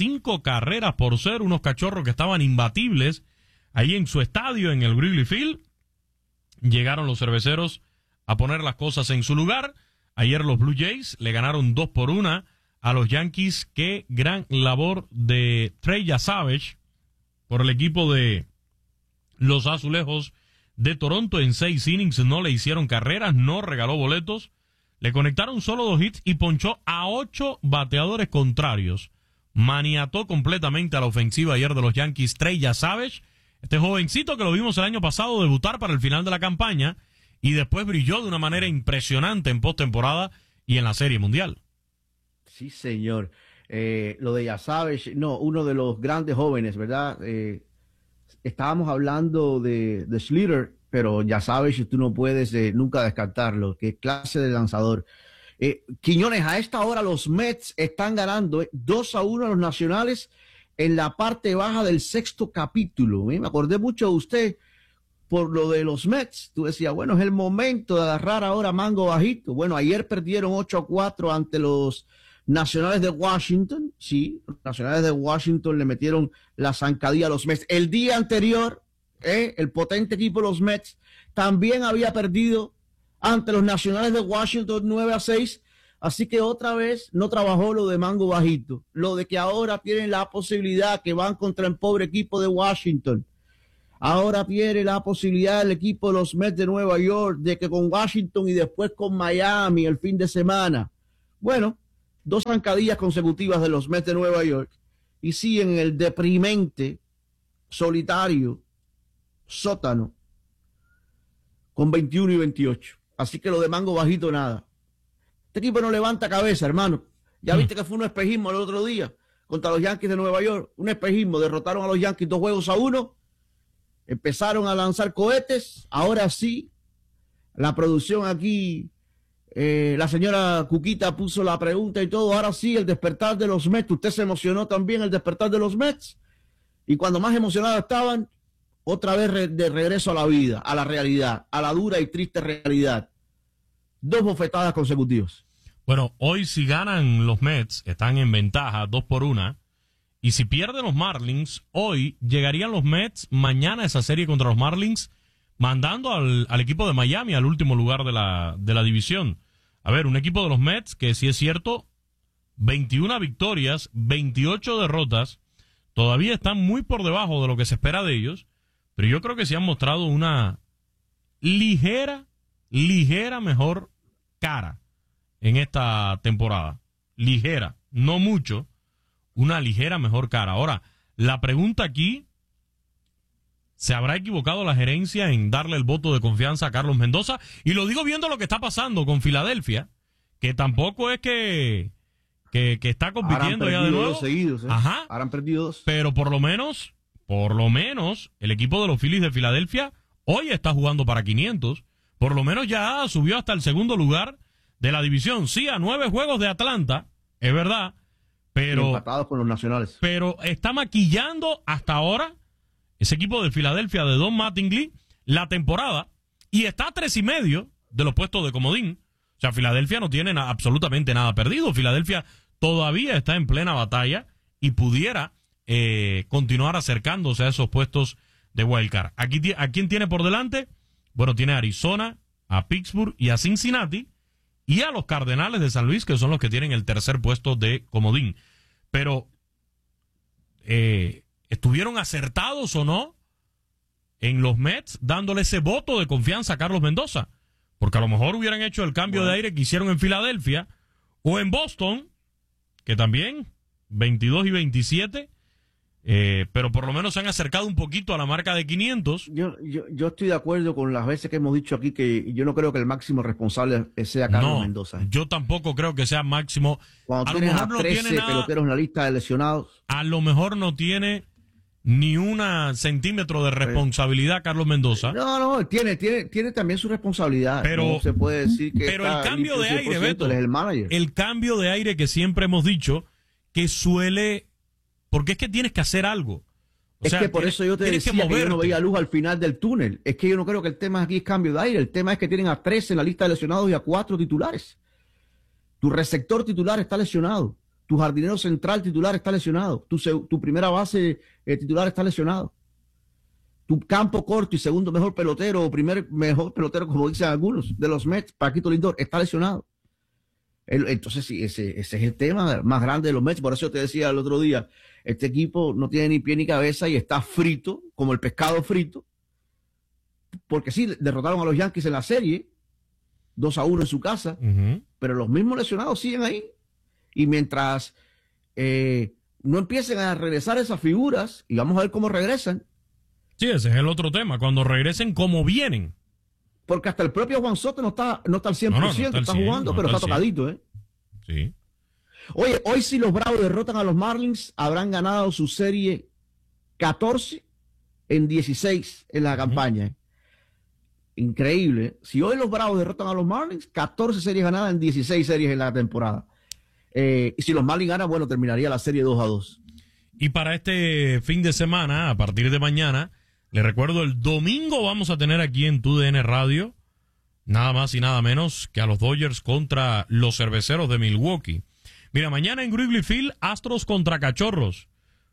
5-0, unos Cachorros que estaban imbatibles ahí en su estadio, en el Wrigley Field. Llegaron los Cerveceros a poner las cosas en su lugar. Ayer los Blue Jays le ganaron 2-1 a los Yankees. Qué gran labor de Trey Savage por el equipo de los Azulejos de Toronto. En 6 innings no le hicieron carreras, no regaló boletos, le conectaron solo 2 hits y ponchó a 8 bateadores contrarios. Maniató completamente a la ofensiva ayer de los Yankees Trey Savage, este jovencito que lo vimos el año pasado debutar para el final de la campaña y después brilló de una manera impresionante en postemporada y en la Serie Mundial. Sí, señor. Lo de Savage, no, uno de los grandes jóvenes, ¿verdad? Estábamos hablando de Slater, pero Savage tú no puedes nunca descartarlo. Qué clase de lanzador. Quiñones, a esta hora los Mets están ganando 2-1 a los Nacionales en la parte baja del 6º capítulo. Me acordé mucho de usted por lo de los Mets. Tú decías, bueno, es el momento de agarrar ahora mango bajito. Bueno, ayer perdieron 8-4 ante los Nacionales de Washington. Sí, los Nacionales de Washington le metieron la zancadilla a los Mets. El día anterior, el potente equipo de los Mets también había perdido ante los Nacionales de Washington 9-6. Así que otra vez no trabajó lo de mango bajito. Lo de que ahora tienen la posibilidad que van contra el pobre equipo de Washington. Ahora tiene la posibilidad el equipo de los Mets de Nueva York de que con Washington y después con Miami el fin de semana. Bueno, 2 zancadillas consecutivas de los Mets de Nueva York y siguen en el deprimente, solitario sótano con 21 y 28. Así que lo de mango bajito nada. Este equipo no levanta cabeza, hermano. Ya viste que fue un espejismo el otro día contra los Yankees de Nueva York. Un espejismo. Derrotaron a los Yankees 2-1. Empezaron a lanzar cohetes. Ahora sí, la producción aquí, la señora Cuquita puso la pregunta y todo. Ahora sí, el despertar de los Mets. Usted se emocionó también el despertar de los Mets. Y cuando más emocionados estaban, otra vez de regreso a la vida, a la realidad, a la dura y triste realidad. 2 bofetadas consecutivas. Bueno, hoy si ganan los Mets, están en ventaja 2-1. Y si pierden los Marlins, hoy llegarían los Mets mañana a esa serie contra los Marlins, mandando al equipo de Miami al último lugar de la división. A ver, un equipo de los Mets que sí es cierto, 21 victorias, 28 derrotas, todavía están muy por debajo de lo que se espera de ellos, pero yo creo que sí han mostrado una ligera mejor cara en esta temporada. Ligera, no mucho, una ligera mejor cara. Ahora, la pregunta aquí, ¿se habrá equivocado la gerencia en darle el voto de confianza a Carlos Mendoza? Y lo digo viendo lo que está pasando con Filadelfia, que tampoco es que está compitiendo ya de nuevo. 2 seguidos, Ajá. Ahora han perdido 2. Pero por lo menos, el equipo de los Phillies de Filadelfia hoy está jugando para 500. Por lo menos ya subió hasta el segundo lugar de la división. Sí, a 9 juegos de Atlanta, es verdad, pero empatados con los Nacionales. Pero está maquillando hasta ahora ese equipo de Filadelfia de Don Mattingly la temporada y está a 3.5 de los puestos de comodín. O sea, Filadelfia no tiene absolutamente nada perdido. Filadelfia todavía está en plena batalla y pudiera continuar acercándose a esos puestos de wildcard. ¿A quién tiene por delante? Bueno, tiene a Arizona, a Pittsburgh y a Cincinnati y a los Cardenales de San Luis, que son los que tienen el tercer puesto de comodín. Pero, ¿estuvieron acertados o no en los Mets dándole ese voto de confianza a Carlos Mendoza? Porque a lo mejor hubieran hecho el cambio de aire que hicieron en Filadelfia o en Boston, que también 22 y 27, pero por lo menos se han acercado un poquito a la marca de 500. Yo estoy de acuerdo con las veces que hemos dicho aquí que yo no creo que el máximo responsable sea Carlos Mendoza. Yo tampoco creo que sea máximo. Cuando tienes a 13 peloteros en la lista de lesionados. A lo mejor no tiene ni un centímetro de responsabilidad Carlos Mendoza. No, tiene también su responsabilidad. Pero no se puede decir que pero el cambio de aire, Beto, él es el manager. El cambio de aire que siempre hemos dicho que suele, porque es que tienes que hacer algo. O sea, que por eso yo te decía que yo no veía luz al final del túnel. Es que yo no creo que el tema aquí es cambio de aire. El tema es que tienen a 3 en la lista de lesionados y a 4 titulares. Tu receptor titular está lesionado. Tu jardinero central titular está lesionado. Tu primera base titular está lesionado. Tu campo corto y segundo mejor pelotero o primer mejor pelotero, como dicen algunos, de los Mets, Paquito Lindor, está lesionado. Entonces, sí, ese es el tema más grande de los Mets. Por eso te decía el otro día, este equipo no tiene ni pie ni cabeza y está frito, como el pescado frito. Porque sí, derrotaron a los Yankees en la serie, 2-1 en su casa, pero los mismos lesionados siguen ahí. Y mientras no empiecen a regresar esas figuras, y vamos a ver cómo regresan. Sí, ese es el otro tema, cuando regresen, cómo vienen. Porque hasta el propio Juan Soto no está al 100%, está jugando, pero está tocadito, ¿eh? Sí. Oye, hoy si los Bravos derrotan a los Marlins, habrán ganado su serie 14 en 16 en la campaña. Increíble. Si hoy los Bravos derrotan a los Marlins, 14 series ganadas en 16 series en la temporada. Y si los Marlins ganan, bueno, terminaría la serie 2-2. Y para este fin de semana, a partir de mañana, les recuerdo, el domingo vamos a tener aquí en TUDN Radio, nada más y nada menos que a los Dodgers contra los Cerveceros de Milwaukee. Mira, mañana en Wrigley Field, Astros contra Cachorros.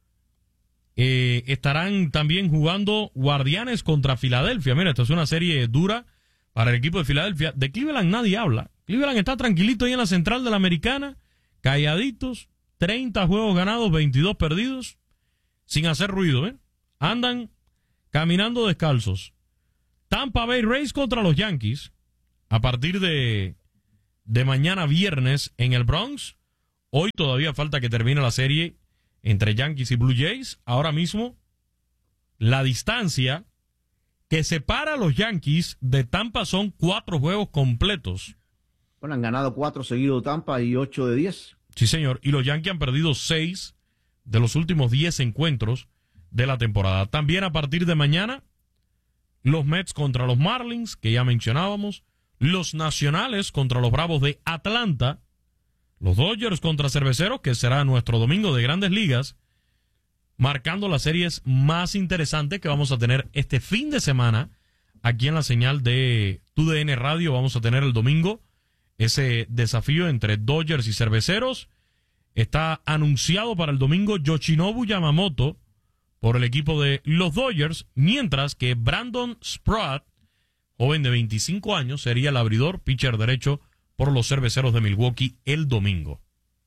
Estarán también jugando Guardianes contra Filadelfia. Mira, esta es una serie dura para el equipo de Filadelfia. De Cleveland nadie habla. Cleveland está tranquilito ahí en la central de la Americana, calladitos, 30 juegos ganados, 22 perdidos, sin hacer ruido, ¿eh? Andan caminando descalzos. Tampa Bay Rays contra los Yankees a partir de mañana viernes en el Bronx. Hoy todavía falta que termine la serie entre Yankees y Blue Jays. Ahora mismo la distancia que separa a los Yankees de Tampa son 4 juegos completos. Bueno, han ganado 4 seguidos Tampa y 8 de 10. Sí, señor. Y los Yankees han perdido 6 de los últimos 10 encuentros de la temporada. También a partir de mañana, los Mets contra los Marlins, que ya mencionábamos, los Nacionales contra los Bravos de Atlanta, los Dodgers contra Cerveceros, que será nuestro domingo de Grandes Ligas, marcando las series más interesantes que vamos a tener este fin de semana aquí en la señal de TUDN Radio. Vamos a tener el domingo ese desafío entre Dodgers y Cerveceros. Está anunciado para el domingo Yoshinobu Yamamoto por el equipo de los Dodgers, mientras que Brandon Spratt, joven de 25 años, sería el abridor, pitcher derecho por los Cerveceros de Milwaukee el domingo.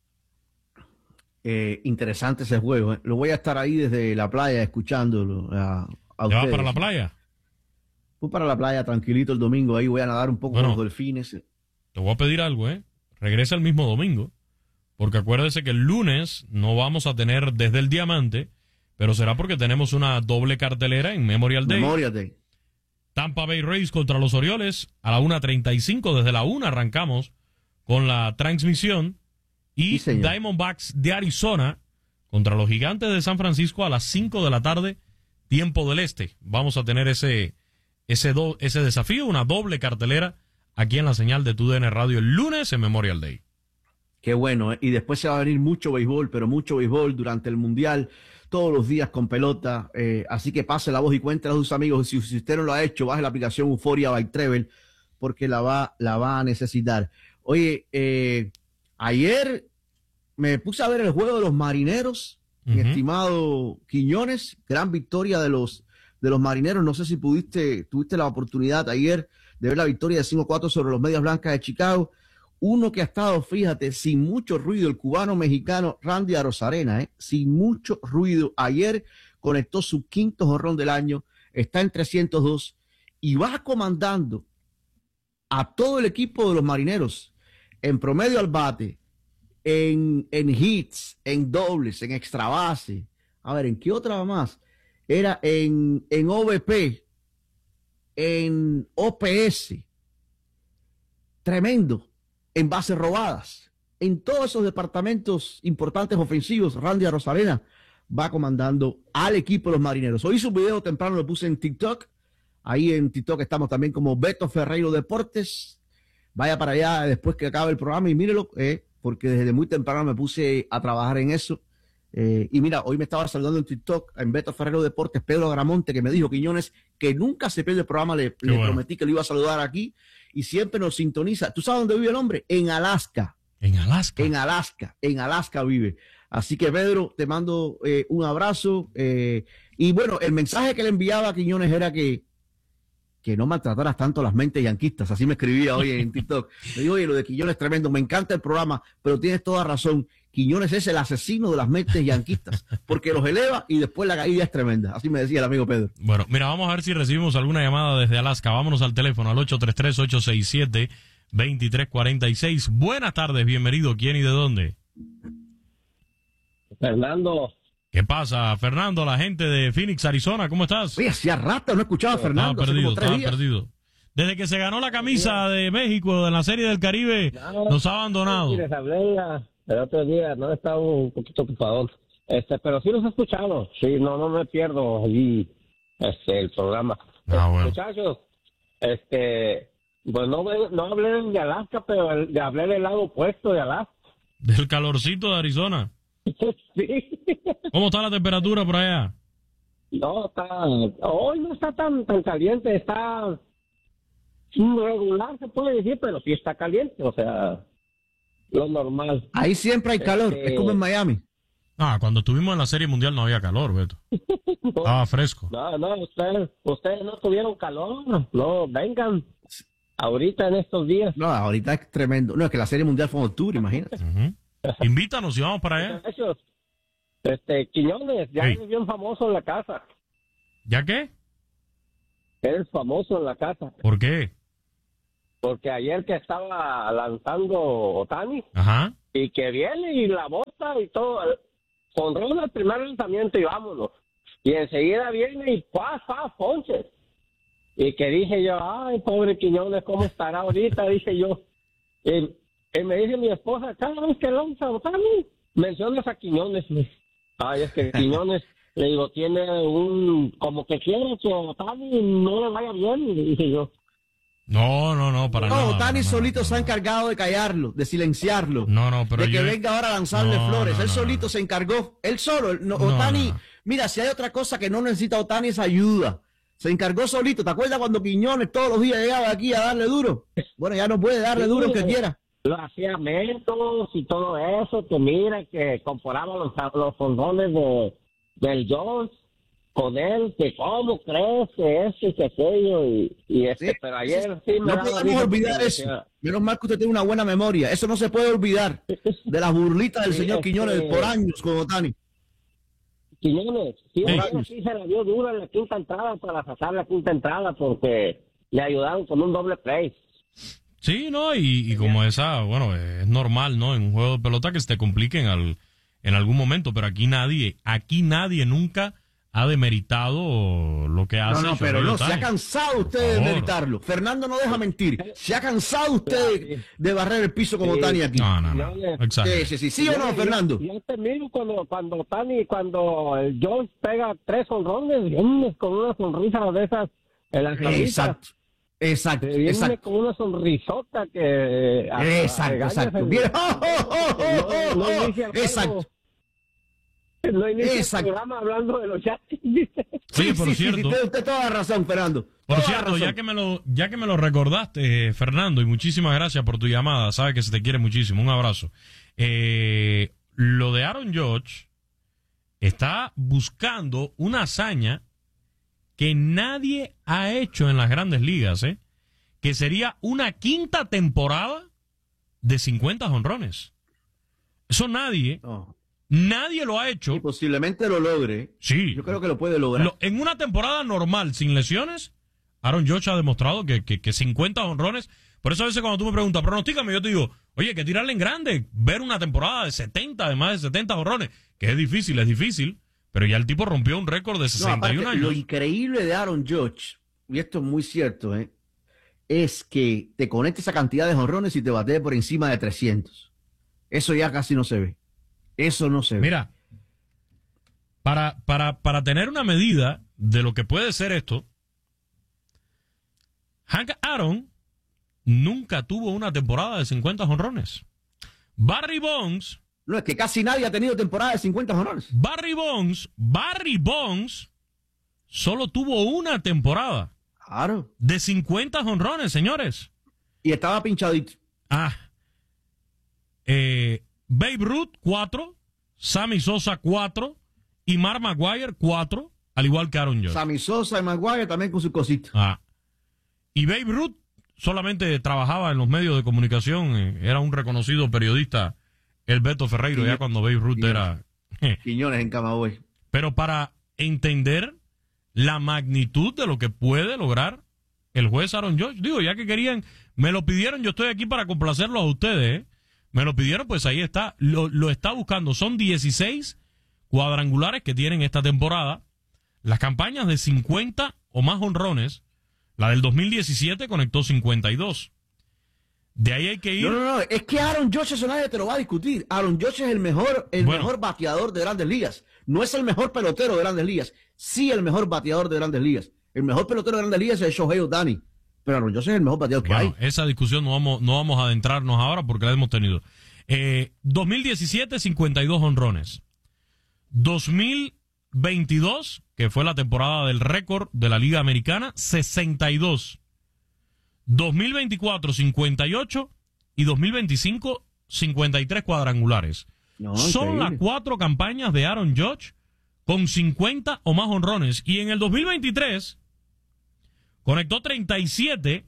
Interesante ese juego, ¿eh? Lo voy a estar ahí desde la playa escuchándolo a ¿Te vas para la playa? Fui para la playa tranquilito el domingo, ahí voy a nadar un poco con los delfines. Te voy a pedir algo, ¿eh? Regresa el mismo domingo, porque acuérdese que el lunes no vamos a tener desde el Diamante, pero será porque tenemos una doble cartelera en Memorial Day. Tampa Bay Rays contra los Orioles a la 1:35. Desde la 1 arrancamos con la transmisión. Y Diamondbacks de Arizona contra los Gigantes de San Francisco a las 5 de la tarde, tiempo del este. Vamos a tener ese desafío, una doble cartelera aquí en la señal de TUDN Radio el lunes en Memorial Day. Qué bueno, ¿eh? Y después se va a venir mucho béisbol, pero mucho béisbol durante el Mundial, todos los días con pelota. Así que pase la voz y cuéntale a sus amigos. Si usted no lo ha hecho, baje la aplicación Euphoria by Treble, porque la va a necesitar. Oye, ayer me puse a ver el juego de los Marineros, mi estimado Quiñones, gran victoria de los Marineros. No sé si tuviste la oportunidad ayer de ver la victoria de 5-4 sobre los Medias Blancas de Chicago. Uno que ha estado, fíjate, sin mucho ruido, el cubano-mexicano Randy Arozarena, sin mucho ruido. Ayer conectó su 5º jonrón del año, está en 302 y va comandando a todo el equipo de los Marineros en promedio al bate, en hits, en dobles, en extra base. A ver, ¿en qué otra más? Era en OVP, en OPS. Tremendo. En bases robadas. En todos esos departamentos importantes ofensivos, Randy Arozarena va comandando al equipo de los Marineros. Hoy hice un video temprano, lo puse en TikTok. Ahí en TikTok estamos también como Beto Ferreiro Deportes. Vaya para allá después que acabe el programa y mírelo, porque desde muy temprano me puse a trabajar en eso. Y mira, hoy me estaba saludando en TikTok en Beto Ferreiro Deportes, Pedro Agramonte, que me dijo, Quiñones, que nunca se pierde el programa, le prometí que lo iba a saludar aquí y siempre nos sintoniza. ¿Tú sabes dónde vive el hombre? En Alaska. ¿En Alaska? En Alaska vive. Así que Pedro, te mando un abrazo. Y bueno, el mensaje que le enviaba a Quiñones era que no maltrataras tanto las mentes yanquistas. Así me escribía hoy en TikTok. Le digo, oye, lo de Quiñones es tremendo, me encanta el programa, pero tienes toda razón. Quiñones es el asesino de las mentes yanquistas, porque los eleva y después la caída es tremenda. Así me decía el amigo Pedro. Bueno, mira, vamos a ver si recibimos alguna llamada desde Alaska. Vámonos al teléfono, al 833-867-2346. Buenas tardes, bienvenido. ¿Quién y de dónde? Fernando. ¿Qué pasa, Fernando? La gente de Phoenix, Arizona, ¿cómo estás? Oye, hacía rato no escuchaba a Fernando. Estaba perdido. Desde que se ganó la camisa de México en la Serie del Caribe, nos ha abandonado. Les hablé el otro día, no estaba un poquito ocupado. Pero sí los he escuchado. Sí, no me pierdo allí el programa. Bueno. Muchachos, pues no hablé de Alaska, pero hablé del lado opuesto de Alaska. Del calorcito de Arizona. Sí. ¿Cómo está la temperatura por allá? No, hoy no está tan caliente, está regular, se puede decir, pero sí está caliente, o sea, lo normal. Ahí siempre hay calor, es como en Miami. Cuando estuvimos en la Serie Mundial no había calor, Beto. Estaba fresco. No, ustedes no tuvieron calor, no, vengan. Ahorita en estos días. No, ahorita es tremendo. No, es que la Serie Mundial fue en octubre, imagínate. Invítanos y vamos para allá. Quiñones, ya eres bien famoso en la casa. ¿Ya qué? Eres famoso en la casa. ¿Por qué? Porque ayer que estaba lanzando Ohtani, y que viene y la bota y todo, jonrón el primer lanzamiento y vámonos. Y enseguida viene y ponches. Y que dije yo, ay, pobre Quiñones, ¿cómo estará ahorita? Dije yo. Y me dice mi esposa, cada vez que lanza Ohtani, mencionas a Quiñones. Ay, es que Quiñones, le digo, tiene como que quiere que Ohtani no le vaya bien, le dije yo. No, para nada. Ohtani solito se ha encargado de callarlo, de silenciarlo. Pero de que venga ahora a lanzarle flores. Él solito se encargó, él solo. Ohtani, mira, si hay otra cosa que no necesita Ohtani es ayuda. Se encargó solito. ¿Te acuerdas cuando Quiñones todos los días llegaba aquí a darle duro? Bueno, ya no puede darle duro aunque quiera. Lo hacía mentos y todo eso, que mira, que comparaba los fondones del Jones con él, que cómo crees que y que aquello, pero ayer sí me no podemos olvidar eso. Menos mal que usted tiene una buena memoria. Eso no se puede olvidar de las burlitas del señor Quiñones por años con Ohtani. Quiñones, sí se la dio dura en la quinta entrada para sacar la quinta entrada porque le ayudaron con un doble play. Sí, ¿no? Y como esa, bueno, es normal, ¿no? En un juego de pelota que se te compliquen en algún momento, pero aquí nadie nunca ha demeritado lo que hace. No, pero no, se ha cansado usted de demeritarlo. Fernando no deja mentir. Se ha cansado usted de barrer el piso como Ohtani aquí. No. Exacto. ¿Sí o no, Fernando? Yo te miro cuando Ohtani, cuando el Jones pega 3 honrones, viene con una sonrisa de esas en la cabeza. Exacto. Viene con una sonrisota que... Exacto. Exacto. No inicia el programa hablando de los Yankees. Sí, por cierto. Usted toda razón, Fernando. Por cierto, ya que me lo recordaste, Fernando, y muchísimas gracias por tu llamada. Sabes que se te quiere muchísimo. Un abrazo. Lo de Aaron Judge está buscando una hazaña que nadie ha hecho en las grandes ligas, que sería una quinta temporada de 50 jonrones. Eso nadie lo ha hecho. Y posiblemente lo logre. Sí. Yo creo que lo puede lograr. En una temporada normal, sin lesiones, Aaron Judge ha demostrado que 50 jonrones. Por eso a veces cuando tú me preguntas, pronostícame, yo te digo, oye, hay que tirarle en grande, ver una temporada de más de 70 jonrones, que es difícil. Pero ya el tipo rompió un récord de 61 años. Lo increíble de Aaron Judge, y esto es muy cierto, es que te conecte esa cantidad de jonrones y te batee por encima de 300. Eso ya casi no se ve. Eso no se ve. Mira, Para tener una medida de lo que puede ser esto, Hank Aaron nunca tuvo una temporada de 50 jonrones. Barry Bonds... No, es que casi nadie ha tenido temporada de 50 jonrones. Barry Bonds solo tuvo una temporada de 50 jonrones, señores. Y estaba pinchadito. Babe Ruth, 4. Sammy Sosa, 4. Y Mark McGwire, 4. Al igual que Aaron Judge. Sammy Sosa y McGwire también con su cosita. Y Babe Ruth solamente trabajaba en los medios de comunicación. Era un reconocido periodista, el Beto Ferreiro, ya cuando Babe Ruth era... Quiñones en Camagüey. Pero para entender la magnitud de lo que puede lograr el juez Aaron Judge, digo, ya que querían, me lo pidieron, yo estoy aquí para complacerlos a ustedes, ¿eh? Me lo pidieron, pues ahí está, lo está buscando. Son 16 cuadrangulares que tienen esta temporada. Las campañas de 50 o más jonrones, la del 2017 conectó 52. De ahí hay que ir... No, es que Aaron Judge, eso nadie te lo va a discutir. Aaron Judge es el mejor bateador de Grandes Ligas. No es el mejor pelotero de Grandes Ligas. Sí, el mejor bateador de Grandes Ligas. El mejor pelotero de Grandes Ligas es Shohei Ohtani. Pero Aaron Judge es el mejor bateador que hay. Esa discusión no vamos a adentrarnos ahora porque la hemos tenido. 2017, 52 jonrones. 2022, que fue la temporada del récord de la Liga Americana, 62. 2024, 58. Y 2025, 53 cuadrangulares. Son las 4 campañas de Aaron Judge con 50 o más jonrones. Y en el 2023 conectó 37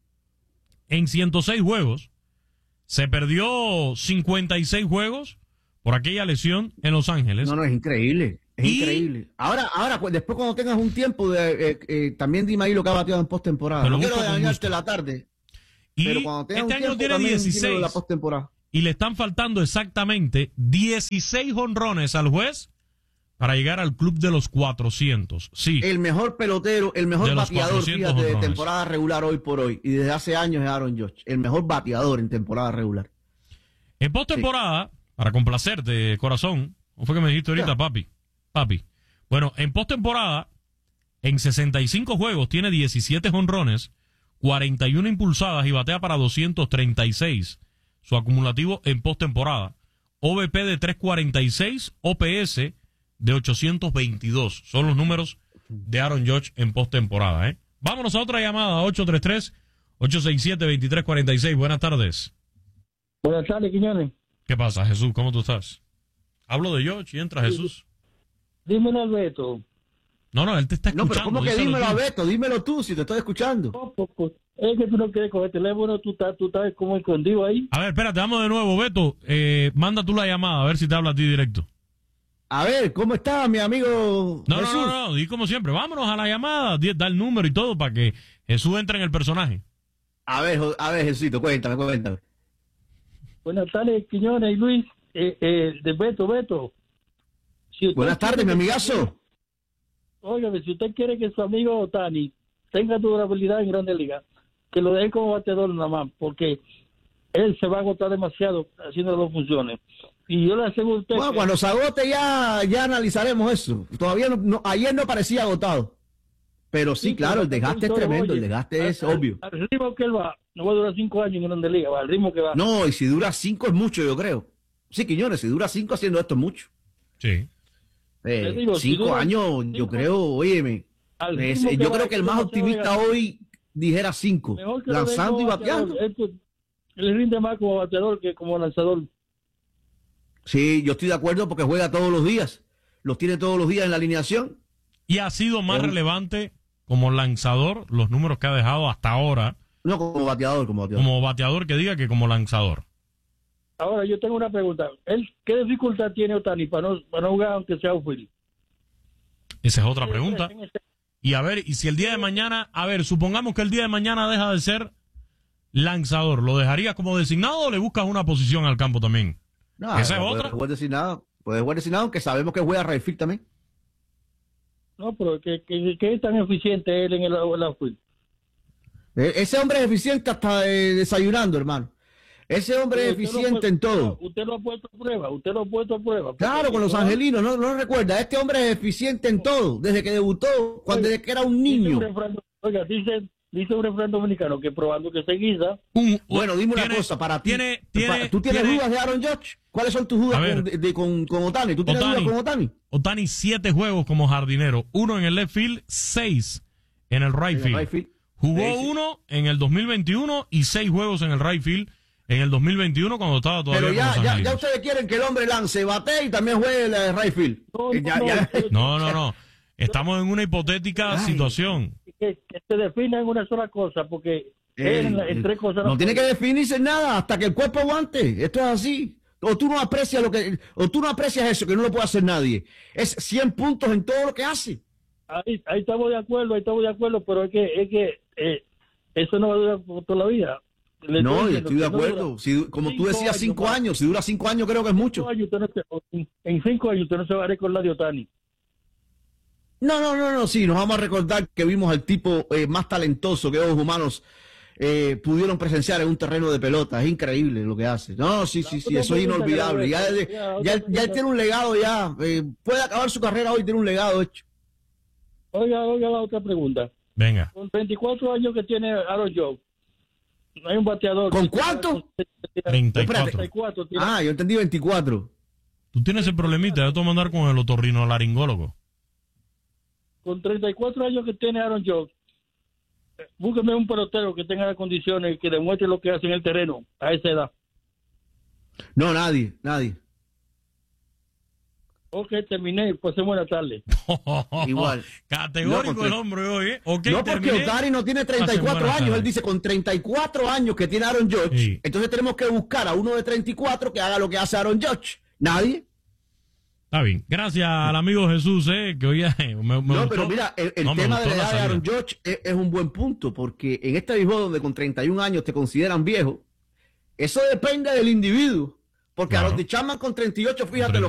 en 106 juegos. Se perdió 56 juegos por aquella lesión en Los Ángeles. No, es increíble. Increíble. Ahora, pues, después cuando tengas un tiempo, también dime ahí lo que ha bateado en postemporada. No quiero dañarte la tarde. Pero cuando tengas un tiempo, tiene 16. La postemporada. Y le están faltando exactamente 16 jonrones al juez para llegar al club de los 400. Sí. El mejor pelotero, el mejor bateador, fíjate, de temporada regular hoy por hoy. Y desde hace años es Aaron Judge. El mejor bateador en temporada regular. En postemporada, para complacerte, corazón, ¿cómo fue que me dijiste ahorita, papi? Bueno, en postemporada, en 65 juegos, tiene 17 jonrones, 41 impulsadas y batea para 236. Su acumulativo en postemporada. OVP de 346, OPS de 822. Son los números de Aaron Judge en postemporada, ¿eh? Vámonos a otra llamada, 833-867-2346. Buenas tardes. Buenas tardes, Quiñones. ¿Qué pasa, Jesús? ¿Cómo tú estás? Hablo de Judge y entra Jesús. Dímelo, Alberto. No, él te está escuchando. No, pero ¿cómo que dímelo, Alberto? Dímelo tú, si te estoy escuchando. No, pues, es que tú no quieres coger el teléfono, tú estás como escondido ahí. A ver, espérate, vamos de nuevo, Beto. Manda tú la llamada, a ver si te habla a ti directo. A ver, ¿cómo está mi amigo Jesús? No, di como siempre. Vámonos a la llamada, da el número y todo para que Jesús entre en el personaje. A ver, Jesúsito, cuéntame. Buenas tardes, Quiñones y Luis. De Beto. Buenas tardes, mi amigazo. Óigame, si usted quiere que su amigo Ohtani tenga durabilidad en Grandes Ligas, que lo deje como bateador nada más, porque él se va a agotar demasiado haciendo las dos funciones. Y yo le aseguro a usted... Bueno, cuando se agote ya analizaremos eso. Todavía ayer no parecía agotado. Pero sí, claro, el desgaste es tremendo, el desgaste es obvio. Al ritmo que él va, no va a durar 5 años en Grandes Ligas, al ritmo que va. No, y si dura 5 es mucho, yo creo. Sí, Quiñones, si dura 5 haciendo esto es mucho. Sí. 5 años, yo creo, óyeme. Yo creo que el más optimista hoy dijera 5, lanzando y bateando. Él rinde más como bateador que como lanzador. Sí, yo estoy de acuerdo porque juega todos los días. Los tiene todos los días en la alineación. Y ha sido más relevante como lanzador los números que ha dejado hasta ahora. No, como bateador. Como bateador que diga que como lanzador. Ahora, yo tengo una pregunta. ¿Qué dificultad tiene Ohtani para no jugar aunque sea outfield? Esa es otra pregunta. Y a ver, y si el día de mañana, supongamos que el día de mañana deja de ser lanzador, ¿lo dejarías como designado o le buscas una posición al campo también? No, esa es otra. Puede jugar designado, aunque sabemos que juega right field también. No, pero que es tan eficiente él en el outfield. Ese hombre es eficiente hasta desayunando, hermano. Ese hombre es eficiente en todo. Usted lo ha puesto a prueba. Claro, con los angelinos, no recuerda. Este hombre es eficiente en todo, desde que debutó, desde que era un niño. Dice un refrán dominicano que probando que se guisa. Bueno, dime una cosa, para ti. ¿Tú tienes dudas de Aaron Judge? ¿Cuáles son tus dudas con Ohtani? ¿Tú tienes dudas con Ohtani? Ohtani 7 juegos como jardinero, 1 en el left field, 6 en el right field. Jugó 1 en el 2021 y 6 juegos en el right field en el 2021 cuando estaba todavía Pero con los angelinos. ya ustedes quieren que el hombre lance, bate y también juegue el right field. No. Estamos en una hipotética situación. Que se defina en una sola cosa, porque en 3 cosas no tiene que definirse nada hasta que el cuerpo aguante. Esto es así. O tú no aprecias eso, que no lo puede hacer nadie. Es 100 puntos en todo lo que hace. Ahí estamos de acuerdo, pero es que eso no va a durar por toda la vida. No, estoy de acuerdo. Como tú decías, 5 años. Si dura 5 años, creo que es mucho. En 5 años usted no se va a recordar de Ohtani. No, sí, nos vamos a recordar que vimos al tipo más talentoso que los humanos pudieron presenciar en un terreno de pelota. Es increíble lo que hace. Sí, eso es inolvidable. Ya él tiene un legado, puede acabar su carrera hoy, tiene un legado hecho. Oiga la otra pregunta. Venga. Con 34 años que tiene Aaron Judge, no hay un bateador. ¿Con cuánto? 34. Yo entendí 24. Tú tienes el problemita, yo te voy a mandar con el otorrinolaringólogo. Con 34 años que tiene Aaron Judge, búsqueme un pelotero que tenga las condiciones y que demuestre lo que hace en el terreno a esa edad. No, nadie. Ok, terminé, pues buena tarde. Igual. Categórico el hombre hoy, Okay, no, porque Ohtani no tiene 34 años. Él dice con 34 años que tiene Aaron Judge. Sí. Entonces tenemos que buscar a uno de 34 que haga lo que hace Aaron Judge. Nadie. Está bien. Gracias al amigo Jesús, que hoy me gustó. Pero mira, el tema de la edad de Aaron Judge es un buen punto, porque en este béisbol donde con 31 años te consideran viejo, eso depende del individuo. Porque a los de Chapman con 38, fíjate lo